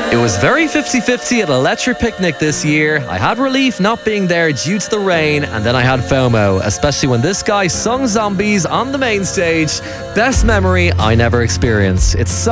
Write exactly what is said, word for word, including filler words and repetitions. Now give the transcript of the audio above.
It was very fifty-fifty at Electric Picnic this year. I had relief not being there due to the rain, and then I had FOMO, especially when this guy sung Zombies on the main stage. Best memory I never experienced. It's